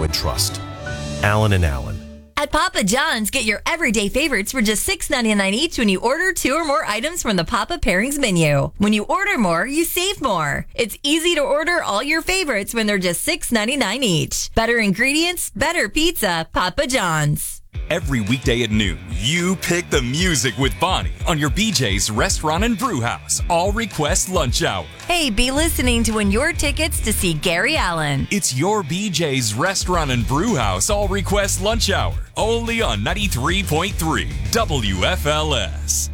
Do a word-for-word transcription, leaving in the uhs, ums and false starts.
and trust. Allen and Allen. At Papa John's, get your everyday favorites for just six ninety-nine each when you order two or more items from the Papa Pairings menu. When you order more, you save more. It's easy to order all your favorites when they're just six ninety-nine each. Better ingredients, better pizza, Papa John's. Every weekday at noon, you pick the music with Bonnie on your B J's Restaurant and Brew House All Request Lunch Hour. Hey, be listening to win your tickets to see Gary Allen. It's your B J's Restaurant and Brew House All Request Lunch Hour, only on ninety-three point three W F L S.